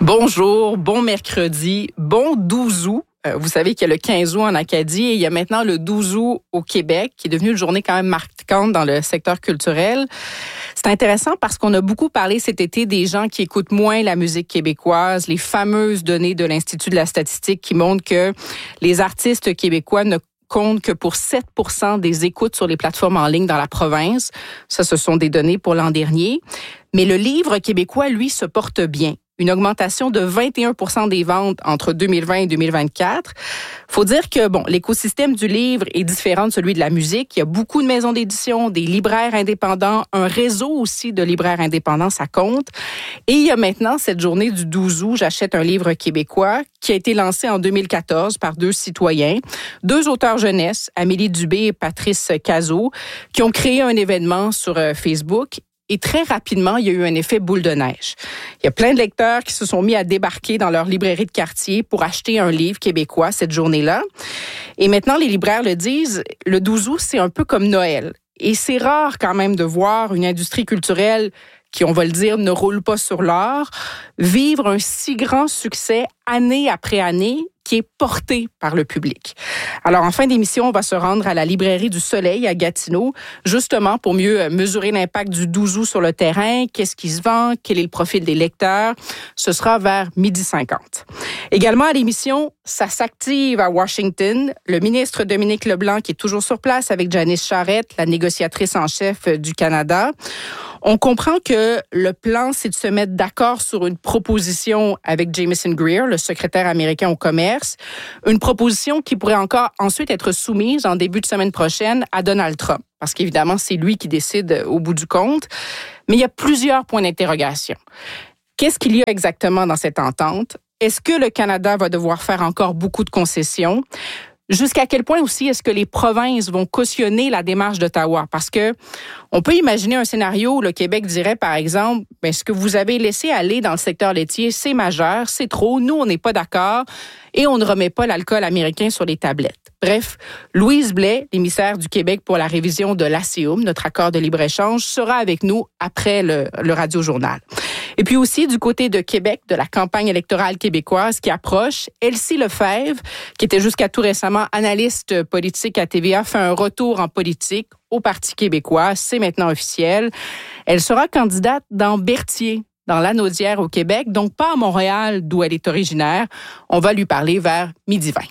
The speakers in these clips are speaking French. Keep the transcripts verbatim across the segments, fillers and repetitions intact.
Bonjour, bon mercredi, bon douze août. Euh, vous savez qu'il y a le quinze août en Acadie et il y a maintenant le douze août au Québec, qui est devenu une journée quand même marquante dans le secteur culturel. C'est intéressant parce qu'on a beaucoup parlé cet été des gens qui écoutent moins la musique québécoise, les fameuses données de l'Institut de la statistique qui montrent que les artistes québécois ne compte que pour sept pour cent des écoutes sur les plateformes en ligne dans la province. Ça, ce sont des données pour l'an dernier. Mais le livre québécois, lui, se porte bien. Une augmentation de vingt et un pour cent des ventes entre deux mille vingt et deux mille vingt-quatre. Faut dire que, bon, l'écosystème du livre est différent de celui de la musique. Il y a beaucoup de maisons d'édition, des libraires indépendants, un réseau aussi de libraires indépendants, ça compte. Et il y a maintenant cette journée du douze août, j'achète un livre québécois, qui a été lancé en deux mille quatorze par deux citoyens, deux auteurs jeunesse, Amélie Dubé et Patrice Cazot, qui ont créé un événement sur Facebook. Et très rapidement, il y a eu un effet boule de neige. Il y a plein de lecteurs qui se sont mis à débarquer dans leur librairie de quartier pour acheter un livre québécois cette journée-là. Et maintenant, les libraires le disent, le douze août, c'est un peu comme Noël. Et c'est rare quand même de voir une industrie culturelle qui, on va le dire, ne roule pas sur l'or, vivre un si grand succès année après année qui est porté par le public. Alors, en fin d'émission, on va se rendre à la librairie du Soleil à Gatineau, justement pour mieux mesurer l'impact du douze août sur le terrain, qu'est-ce qui se vend, quel est le profil des lecteurs. Ce sera vers midi cinquante. Également à l'émission, ça s'active à Washington. Le ministre Dominique Leblanc, qui est toujours sur place avec Janice Charette, la négociatrice en chef du Canada. On comprend que le plan, c'est de se mettre d'accord sur une proposition avec Jamieson Greer, le secrétaire américain au commerce, une proposition qui pourrait encore ensuite être soumise en début de semaine prochaine à Donald Trump, parce qu'évidemment, c'est lui qui décide au bout du compte. Mais il y a plusieurs points d'interrogation. Qu'est-ce qu'il y a exactement dans cette entente? Est-ce que le Canada va devoir faire encore beaucoup de concessions? Jusqu'à quel point aussi est-ce que les provinces vont cautionner la démarche d'Ottawa? Parce que on peut imaginer un scénario où le Québec dirait, par exemple, ben, ce que vous avez laissé aller dans le secteur laitier, c'est majeur, c'est trop, nous, on n'est pas d'accord et on ne remet pas l'alcool américain sur les tablettes. Bref, Louise Blais, l'émissaire du Québec pour la révision de l'A C E U M, notre accord de libre-échange, sera avec nous après le, le Radio-Journal. Et puis aussi, du côté de Québec, de la campagne électorale québécoise qui approche, Elsie Lefebvre, qui était jusqu'à tout récemment analyste politique à T V A, fait un retour en politique au Parti québécois. C'est maintenant officiel. Elle sera candidate dans Berthier, dans Lanaudière au Québec, donc pas à Montréal, d'où elle est originaire. On va lui parler vers midi vingt.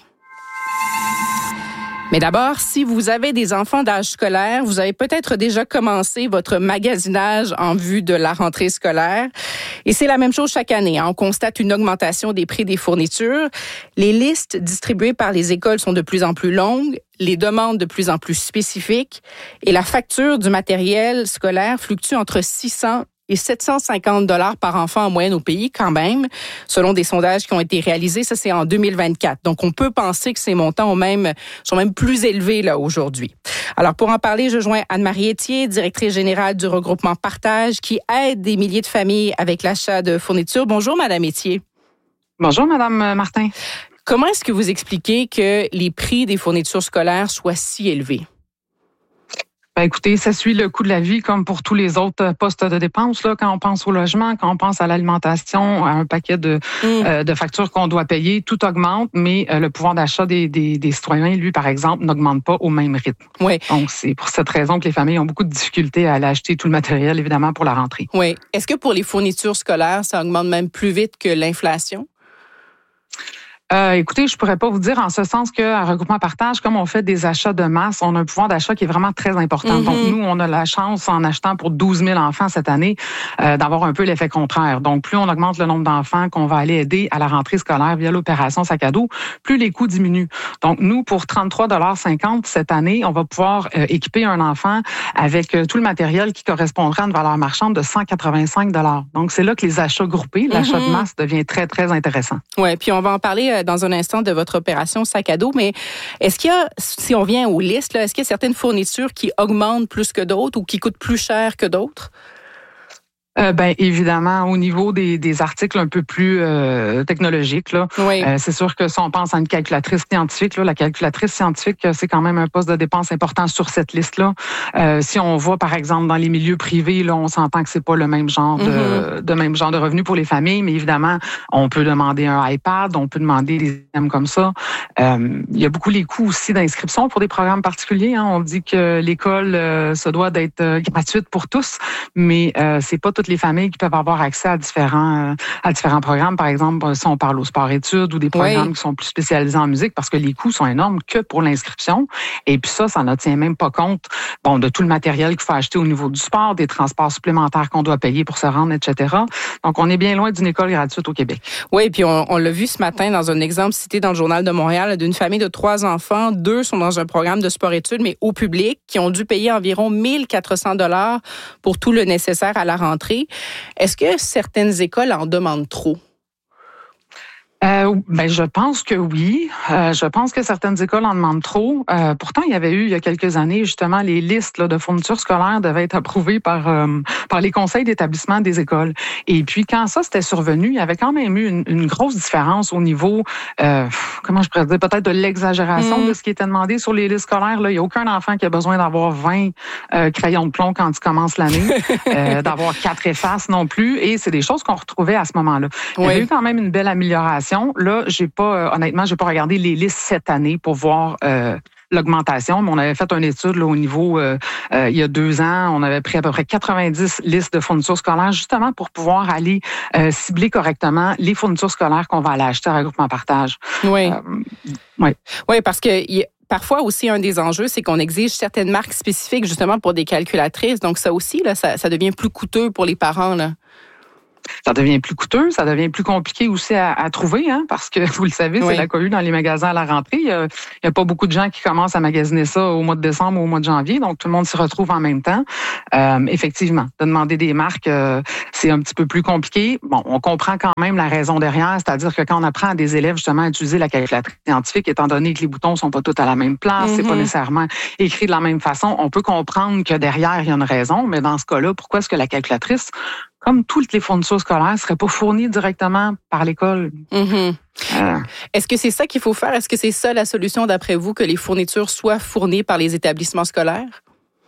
Mais d'abord, si vous avez des enfants d'âge scolaire, vous avez peut-être déjà commencé votre magasinage en vue de la rentrée scolaire. Et c'est la même chose chaque année. Hein. On constate une augmentation des prix des fournitures. Les listes distribuées par les écoles sont de plus en plus longues, les demandes de plus en plus spécifiques et la facture du matériel scolaire fluctue entre six cents et sept cent cinquante dollars par enfant en moyenne au pays quand même, selon des sondages qui ont été réalisés. Ça, c'est en deux mille vingt-quatre. Donc, on peut penser que ces montants ont même, sont même plus élevés là aujourd'hui. Alors, pour en parler, je joins Anne-Marie Etier, directrice générale du regroupement Partage, qui aide des milliers de familles avec l'achat de fournitures. Bonjour, Madame Etier. Bonjour, Madame Martin. Comment est-ce que vous expliquez que les prix des fournitures scolaires soient si élevés? Ben écoutez, ça suit le coût de la vie comme pour tous les autres postes de dépenses. Là, quand on pense au logement, quand on pense à l'alimentation, à un paquet de, mmh. euh, de factures qu'on doit payer, tout augmente, mais euh, le pouvoir d'achat des, des, des citoyens, lui, par exemple, n'augmente pas au même rythme. Oui. Donc, c'est pour cette raison que les familles ont beaucoup de difficultés à aller acheter tout le matériel, évidemment, pour la rentrée. Oui. Est-ce que pour les fournitures scolaires, ça augmente même plus vite que l'inflation? Euh, écoutez, je pourrais pas vous dire en ce sens qu'à Regroupement Partage, comme on fait des achats de masse, on a un pouvoir d'achat qui est vraiment très important. Mm-hmm. Donc, nous, on a la chance, en achetant pour douze mille enfants cette année, euh, d'avoir un peu l'effet contraire. Donc, plus on augmente le nombre d'enfants qu'on va aller aider à la rentrée scolaire via l'opération sac à dos, plus les coûts diminuent. Donc, nous, pour trente-trois dollars cinquante cette année, on va pouvoir euh, équiper un enfant avec euh, tout le matériel qui correspondrait à une valeur marchande de cent quatre-vingt-cinq dollars. Donc, c'est là que les achats groupés, l'achat mm-hmm. de masse devient très, très intéressant. Oui, puis on va en parler dans un instant de votre opération sac à dos, mais est-ce qu'il y a, si on vient aux listes, là, est-ce qu'il y a certaines fournitures qui augmentent plus que d'autres ou qui coûtent plus cher que d'autres? Euh, ben évidemment, au niveau des, des articles un peu plus euh, technologiques, là, oui. euh, c'est sûr que si on pense à une calculatrice scientifique, là, la calculatrice scientifique, c'est quand même un poste de dépense important sur cette liste-là. Euh, si on va, par exemple, dans les milieux privés, là, on s'entend que c'est pas le même genre de, mm-hmm. de même genre de revenus pour les familles, mais évidemment, on peut demander un iPad, on peut demander des items comme ça. Euh, il y a beaucoup les coûts aussi d'inscription pour des programmes particuliers. Hein. On dit que l'école euh, se doit d'être euh, gratuite pour tous, mais euh, c'est pas tout les familles qui peuvent avoir accès à différents euh, à différents programmes. Par exemple, si on parle au sport-études ou des programmes oui. qui sont plus spécialisés en musique, parce que les coûts sont énormes que pour l'inscription. Et puis ça, ça ne tient même pas compte bon, de tout le matériel qu'il faut acheter au niveau du sport, des transports supplémentaires qu'on doit payer pour se rendre, et cetera. Donc, on est bien loin d'une école gratuite au Québec. Oui, puis on, on l'a vu ce matin dans un exemple cité dans le Journal de Montréal d'une famille de trois enfants. Deux sont dans un programme de sport-études, mais au public, qui ont dû payer environ mille quatre cents dollars pour tout le nécessaire à la rentrée. Est-ce que certaines écoles en demandent trop? Euh, ben, je pense que oui. Euh, je pense que certaines écoles en demandent trop. Euh, pourtant, il y avait eu, il y a quelques années, justement, les listes là, de fournitures scolaires devaient être approuvées par, euh, par les conseils d'établissement des écoles. Et puis, quand ça s'était survenu, il y avait quand même eu une, une grosse différence au niveau, euh, comment je pourrais dire, peut-être de l'exagération mmh. de ce qui était demandé sur les listes scolaires. Là. Il n'y a aucun enfant qui a besoin d'avoir vingt euh, crayons de plomb quand il commence l'année, euh, d'avoir quatre effaces non plus. Et c'est des choses qu'on retrouvait à ce moment-là. Il y avait eu quand même une belle amélioration. Là, j'ai pas, euh, honnêtement, j'ai pas regardé les listes cette année pour voir euh, l'augmentation, mais on avait fait une étude là, au niveau, euh, euh, il y a deux ans, on avait pris à peu près quatre-vingt-dix listes de fournitures scolaires, justement pour pouvoir aller euh, cibler correctement les fournitures scolaires qu'on va aller acheter à regroupement partage. Oui. Euh, oui. Oui, parce que y a... Parfois aussi, un des enjeux, c'est qu'on exige certaines marques spécifiques justement pour des calculatrices. Donc ça aussi, là, ça, ça devient plus coûteux pour les parents, là. Ça devient plus coûteux, ça devient plus compliqué aussi à, à trouver, hein, parce que, vous le savez, oui. c'est la cohue dans les magasins à la rentrée. Il n'y a, a pas beaucoup de gens qui commencent à magasiner ça au mois de décembre ou au mois de janvier, donc tout le monde s'y retrouve en même temps. Euh, effectivement, de demander des marques, euh, c'est un petit peu plus compliqué. Bon, on comprend quand même la raison derrière, c'est-à-dire que quand on apprend à des élèves justement à utiliser la calculatrice scientifique, étant donné que les boutons sont pas tous à la même place, mm-hmm. c'est pas nécessairement écrit de la même façon, on peut comprendre que derrière, il y a une raison, mais dans ce cas-là, pourquoi est-ce que la calculatrice, comme toutes les fournitures scolaires, ne seraient pas fournies directement par l'école? Mm-hmm. Euh. Est-ce que c'est ça qu'il faut faire? Est-ce que c'est ça la solution, d'après vous, que les fournitures soient fournies par les établissements scolaires?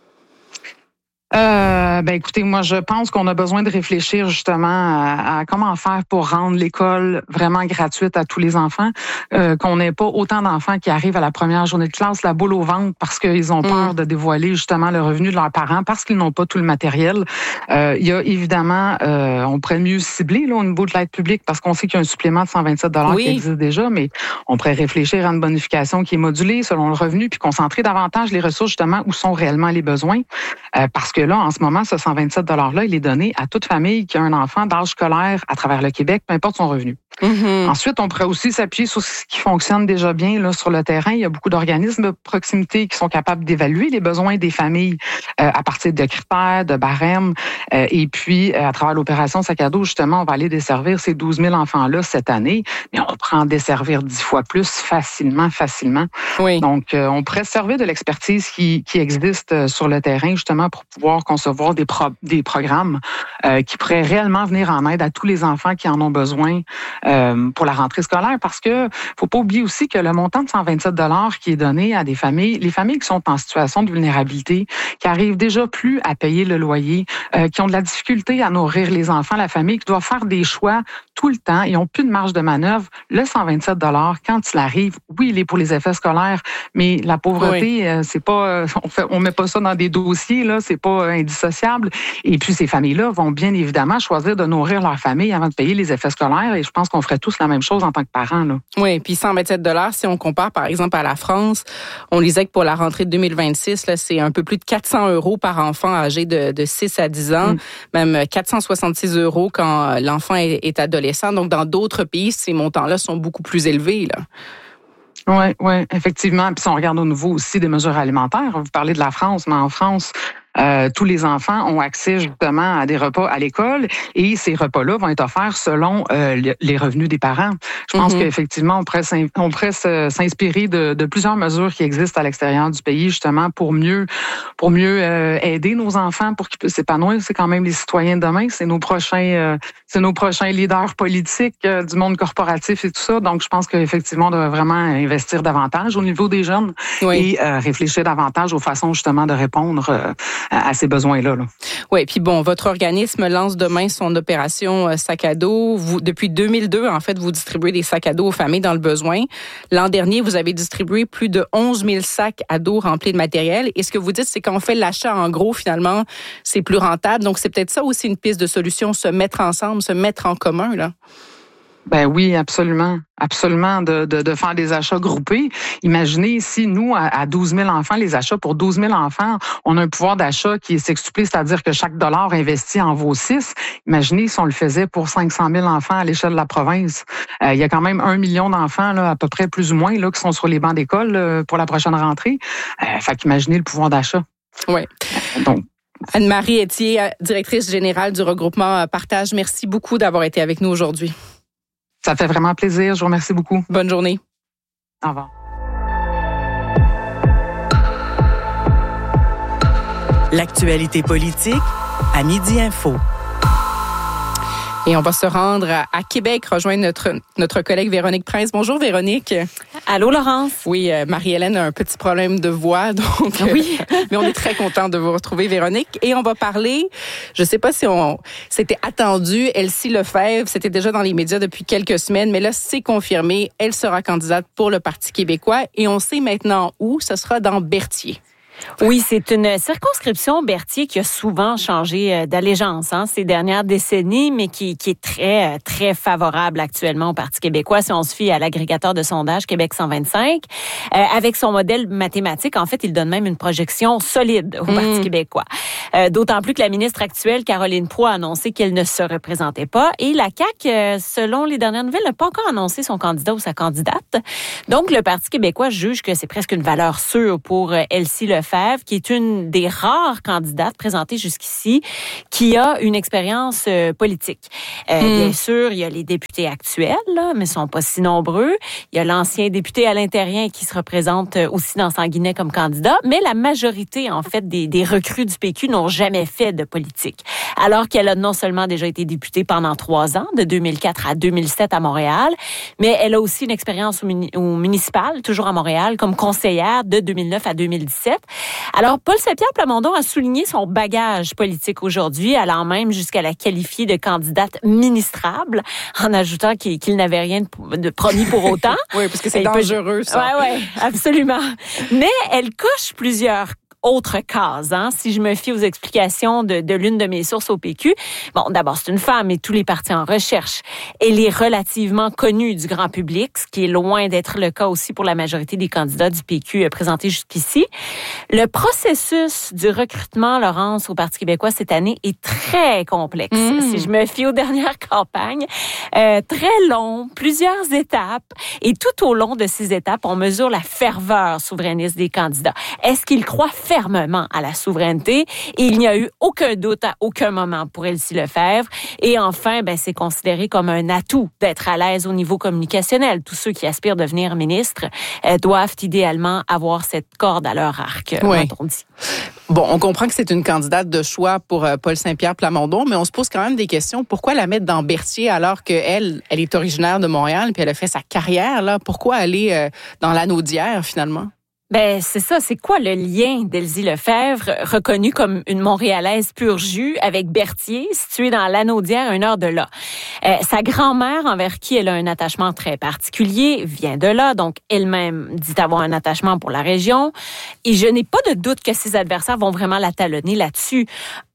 Euh, ben écoutez, moi je pense qu'on a besoin de réfléchir justement à, à comment faire pour rendre l'école vraiment gratuite à tous les enfants, euh, qu'on n'ait pas autant d'enfants qui arrivent à la première journée de classe la boule au ventre parce qu'ils ont peur mmh. de dévoiler justement le revenu de leurs parents parce qu'ils n'ont pas tout le matériel. Euh, il y a évidemment, euh, on pourrait mieux cibler là au niveau de l'aide publique parce qu'on sait qu'il y a un supplément de cent vingt-sept dollars oui. qui existe déjà, mais on pourrait réfléchir à une bonification qui est modulée selon le revenu puis concentrer davantage les ressources justement où sont réellement les besoins, euh, parce que que là, en ce moment, ce cent vingt-sept dollars-là, il est donné à toute famille qui a un enfant d'âge scolaire à travers le Québec, peu importe son revenu. Mm-hmm. Ensuite, on pourrait aussi s'appuyer sur ce qui fonctionne déjà bien là, sur le terrain. Il y a beaucoup d'organismes de proximité qui sont capables d'évaluer les besoins des familles euh, à partir de critères, de barèmes. Euh, et puis, euh, à travers l'opération Sac à dos, justement, on va aller desservir ces douze mille enfants-là cette année, mais on prend en desservir dix fois plus facilement, facilement. Oui. Donc, euh, on pourrait se servir de l'expertise qui, qui existe sur le terrain, justement, pour pouvoir concevoir des, pro- des programmes euh, qui pourraient réellement venir en aide à tous les enfants qui en ont besoin euh, pour la rentrée scolaire. Parce que faut pas oublier aussi que le montant de cent vingt-sept dollars qui est donné à des familles, les familles qui sont en situation de vulnérabilité, qui arrivent déjà plus à payer le loyer, euh, qui ont de la difficulté à nourrir les enfants, la famille qui doit faire des choix tout le temps, ils n'ont plus de marge de manœuvre. Le cent vingt-sept dollars, quand il arrive, oui, il est pour les effets scolaires, mais la pauvreté, oui. euh, c'est pas, on fait, on met pas ça dans des dossiers, là, c'est pas euh, indissociable. Et puis, ces familles-là vont bien évidemment choisir de nourrir leur famille avant de payer les effets scolaires. Et je pense qu'on ferait tous la même chose en tant que parents, là. Oui, puis cent vingt-sept dollars, si on compare, par exemple, à la France, on lisait que pour la rentrée de deux mille vingt-six, là, c'est un peu plus de quatre cents euros par enfant âgé de, de six à dix ans, mm. même quatre cent soixante-six euros quand l'enfant est, est adolescent. Donc, dans d'autres pays, ces montants-là sont beaucoup plus élevés, là. Oui, oui, effectivement. Puis si on regarde au niveau aussi des mesures alimentaires, vous parlez de la France, mais en France, euh, tous les enfants ont accès justement à des repas à l'école et ces repas-là vont être offerts selon euh, les revenus des parents. Je pense mm-hmm. qu'effectivement, on pourrait, on pourrait s'inspirer de, de plusieurs mesures qui existent à l'extérieur du pays justement pour mieux, pour mieux euh, aider nos enfants pour qu'ils puissent s'épanouir. C'est quand même les citoyens de demain, c'est nos prochains, euh, c'est nos prochains leaders politiques euh, du monde corporatif et tout ça. Donc, je pense qu'effectivement, on devrait vraiment investir davantage au niveau des jeunes oui. et euh, réfléchir davantage aux façons justement de répondre euh, à ces besoins-là. Là. Oui, puis bon, votre organisme lance demain son opération sac à dos. Vous, depuis deux mille deux, en fait, vous distribuez des sacs à dos aux familles dans le besoin. L'an dernier, vous avez distribué plus de onze mille sacs à dos remplis de matériel. Et ce que vous dites, c'est qu'on fait l'achat en gros, finalement, c'est plus rentable. Donc, c'est peut-être ça aussi une piste de solution, se mettre ensemble, se mettre en commun, là. Ben oui, absolument. Absolument, de, de, de faire des achats groupés. Imaginez si nous, à, à douze mille enfants, les achats pour douze mille enfants, on a un pouvoir d'achat qui est sextuplé, c'est-à-dire que chaque dollar investi en vaut six. Imaginez si on le faisait pour cinq cent mille enfants à l'échelle de la province. Euh, il y a quand même un million d'enfants, là, à peu près plus ou moins, là, qui sont sur les bancs d'école là, pour la prochaine rentrée. Euh, fait qu'imaginez le pouvoir d'achat. Oui. Donc, Anne-Marie Etier, directrice générale du regroupement Partage, merci beaucoup d'avoir été avec nous aujourd'hui. Ça fait vraiment plaisir. Je vous remercie beaucoup. Bonne journée. Au revoir. L'actualité politique à Midi Info. Et on va se rendre à Québec, rejoindre notre, notre collègue Véronique Prince. Bonjour Véronique. Allô Laurence. Oui, euh, Marie-Hélène a un petit problème de voix, donc oui. Euh, mais on est très content de vous retrouver Véronique. Et on va parler, je sais pas si on c'était attendu, Elsie Lefebvre, c'était déjà dans les médias depuis quelques semaines, mais là c'est confirmé, elle sera candidate pour le Parti québécois et on sait maintenant où, ce sera dans Berthier. Oui, c'est une circonscription Berthier qui a souvent changé d'allégeance hein, ces dernières décennies, mais qui, qui est très, très favorable actuellement au Parti québécois. Si on se fie à l'agrégateur de sondage Québec cent vingt-cinq, euh, avec son modèle mathématique, en fait, il donne même une projection solide au mmh. Parti québécois. Euh, d'autant plus que la ministre actuelle, Caroline Proulx, a annoncé qu'elle ne se représentait pas. Et la C A Q, euh, selon les dernières nouvelles, n'a pas encore annoncé son candidat ou sa candidate. Donc, le Parti québécois juge que c'est presque une valeur sûre pour euh, Elsie Lefebvre, qui est une des rares candidates présentées jusqu'ici qui a une expérience euh, politique. Euh, mmh. Bien sûr, il y a les députés actuels, là, mais ils sont pas si nombreux. Il y a l'ancien député Alain Terrien qui se représente aussi dans Sanguinet comme candidat, mais la majorité, en fait, des, des recrues du P Q n'ont jamais fait de politique. Alors qu'elle a non seulement déjà été députée pendant trois ans, de deux mille quatre à deux mille sept à Montréal, mais elle a aussi une expérience au, muni- au municipal, toujours à Montréal, comme conseillère de deux mille neuf à deux mille dix-sept. Alors, Paul Saint-Pierre Plamondon a souligné son bagage politique aujourd'hui, allant même jusqu'à la qualifier de candidate ministrable, en ajoutant qu'il, qu'il n'avait rien de promis pour autant. Oui, parce que c'est dangereux, ça. Oui, oui, absolument. Mais elle coche plusieurs autre case, hein, si je me fie aux explications de, de l'une de mes sources au P Q. Bon, d'abord, c'est une femme et tous les partis en recherche. Elle est relativement connue du grand public, ce qui est loin d'être le cas aussi pour la majorité des candidats du P Q présentés jusqu'ici. Le processus du recrutement, Laurence, au Parti québécois cette année est très complexe. Mmh. Si je me fie aux dernières campagnes, euh, très long, plusieurs étapes. Et tout au long de ces étapes, on mesure la ferveur souverainiste des candidats. Est-ce qu'ils croient fermement à la souveraineté? Et il n'y a eu aucun doute à aucun moment pour Elsie Lefebvre. Et enfin, ben, c'est considéré comme un atout d'être à l'aise au niveau communicationnel. Tous ceux qui aspirent à devenir ministre euh, doivent idéalement avoir cette corde à leur arc, oui. on dit. Bon, on comprend que c'est une candidate de choix pour euh, Paul Saint-Pierre Plamondon, mais on se pose quand même des questions. Pourquoi la mettre dans Berthier alors qu'elle, elle est originaire de Montréal puis elle a fait sa carrière là? Pourquoi aller euh, dans l'Anaudière finalement? Ben c'est ça, c'est quoi le lien d'Elsie Lefebvre, reconnue comme une Montréalaise pur jus, avec Berthier, située dans l'Anaudière, une heure de là. Euh, sa grand-mère, envers qui elle a un attachement très particulier, vient de là, donc elle-même dit avoir un attachement pour la région. Et je n'ai pas de doute que ses adversaires vont vraiment la talonner là-dessus.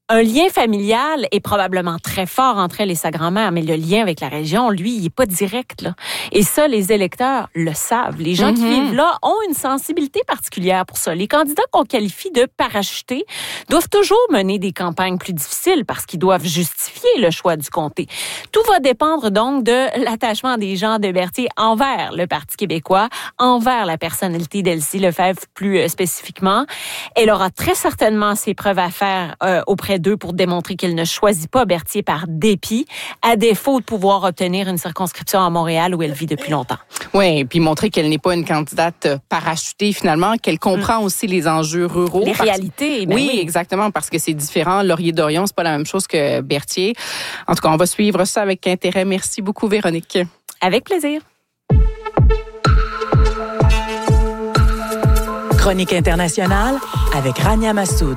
un lien familial est probablement très fort entre elle et sa grand-mère, mais le lien avec la région, lui, il est pas direct, là. Et ça, les électeurs le savent. Les gens mm-hmm. qui vivent là ont une sensibilité particulière pour ça. Les candidats qu'on qualifie de parachutés doivent toujours mener des campagnes plus difficiles parce qu'ils doivent justifier le choix du comté. Tout va dépendre donc de l'attachement des gens de Berthier envers le Parti québécois, envers la personnalité d'Elsie Lefebvre plus spécifiquement. Elle aura très certainement ses preuves à faire euh, auprès d'eux pour démontrer qu'elle ne choisit pas Berthier par dépit, à défaut de pouvoir obtenir une circonscription à Montréal où elle vit depuis longtemps. Oui, et puis montrer qu'elle n'est pas une candidate parachutée finalement, qu'elle comprend mmh. aussi les enjeux ruraux. Les réalités. Ben oui, oui, exactement, parce que c'est différent. Laurier-Dorion, c'est pas la même chose que Berthier. En tout cas, on va suivre ça avec intérêt. Merci beaucoup, Véronique. Avec plaisir. Chronique internationale avec Rania Massoud.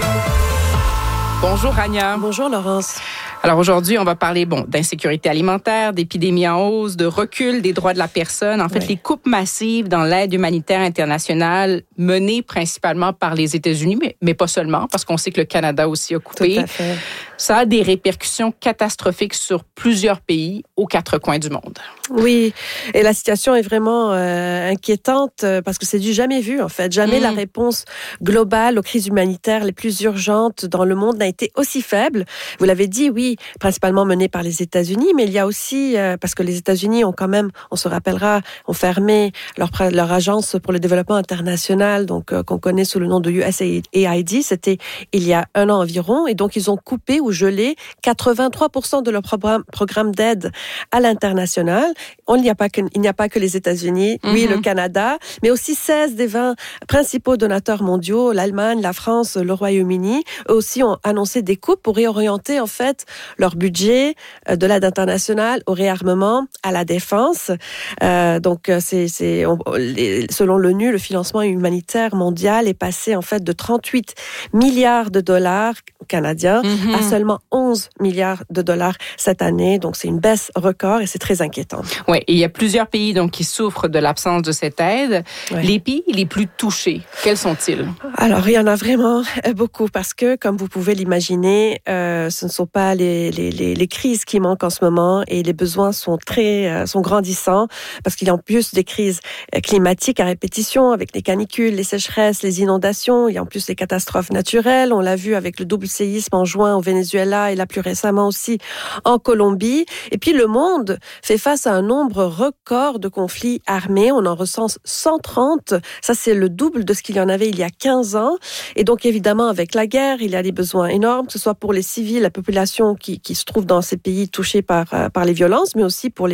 Bonjour Rania. Bonjour Laurence. Alors aujourd'hui, on va parler bon d'insécurité alimentaire, d'épidémie en hausse, de recul des droits de la personne. En fait, oui. les coupes massives dans l'aide humanitaire internationale menées principalement par les États-Unis, mais, mais pas seulement, parce qu'on sait que le Canada aussi a coupé. Tout à fait. Ça a des répercussions catastrophiques sur plusieurs pays aux quatre coins du monde. Oui, et la situation est vraiment euh, inquiétante parce que c'est du jamais vu en fait. Jamais mmh. la réponse globale aux crises humanitaires les plus urgentes dans le monde n'a été aussi faible. Vous l'avez dit, oui, principalement menée par les États-Unis, mais il y a aussi, euh, parce que les États-Unis ont quand même, on se rappellera, ont fermé leur, leur agence pour le développement international, donc euh, qu'on connaît sous le nom de U S A I D, c'était il y a un an environ, et donc ils ont coupé ou gelé quatre-vingt-trois pour cent de leur programme, programme d'aide à l'international. On, il n'y a pas que, il n'y a pas que les États-Unis, mm-hmm. oui, le Canada, mais aussi seize des vingt principaux donateurs mondiaux, l'Allemagne, la France, le Royaume-Uni, eux aussi ont annoncé des coupes pour réorienter en fait leur budget de l'aide internationale au réarmement, à la défense. Euh, donc, c'est, c'est on, les, selon l'ONU, le financement humanitaire mondial est passé en fait de trente-huit milliards de dollars canadiens mm-hmm. à seulement onze milliards de dollars cette année. Donc, c'est une baisse record et c'est très inquiétant. Oui, et il y a plusieurs pays donc qui souffrent de l'absence de cette aide. Ouais. Les pays les plus touchés, quels sont-ils? Alors, il y en a vraiment beaucoup parce que, comme vous pouvez l'imaginer, euh, ce ne sont pas les, les, les, les crises qui manquent en ce moment et les besoins sont très euh, sont grandissants parce qu'il y a en plus des crises climatiques à répétition avec les canicules, les sécheresses, les inondations. Il y a en plus les catastrophes naturelles. On l'a vu avec le double séisme en juin au Venezuela et là plus récemment aussi en Colombie. Et puis le monde fait face à un nombre record de conflits armés. On en recense cent trente. Ça, c'est le double de ce qu'il y en avait il y a quinze ans. Et donc, évidemment, avec la guerre, il y a des besoins énormes, que ce soit pour les civils, la population qui, qui se trouve dans ces pays touchés par, par les violences, mais aussi pour les